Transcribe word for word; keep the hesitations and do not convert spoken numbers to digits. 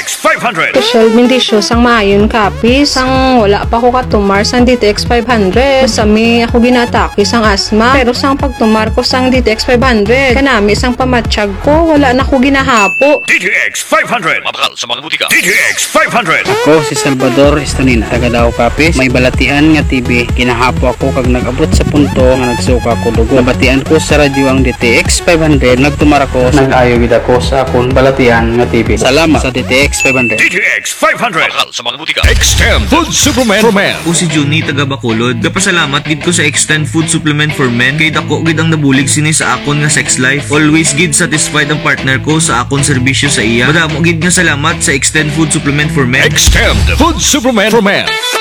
X five hundred. Special bendisyo sang maayon kapi sang wala pa ko katumar sang D T X five hundred. Sami ako ginatake sang asma. Pero sang pagtumar ko sang D T X five hundred, kanami sang pamatsyag ko, wala na ko ginahapo. D T X five hundred. Mabakal sa mga butika. D T X five hundred. Ako si Salvador Estonina, taga Davao Kapis. May balatian nga T V, kinahapo ako kag nag-abot sa punto nga nagsuka ko dugo. Nabatian ko sa radyo ang D T X five hundred, nagtumar ako, nag-ayo gid ako sa akong balatian nga T V. Salamat sa D T X five hundred. D T X five hundred. Mabakal sa mga butika. Extend Food Supplement for Men. O si Juni taga Bacolod. Kapasalamat gid ko sa Extend Food Supplement for Men kay dako gid ang nabulig sini sa akon nga sex life. Always gid satisfied ang partner ko sa akon serbisyo sa iya. Madamo gid nga salamat sa Extend Food Supplement for Men. Extend Food Supplement for Men.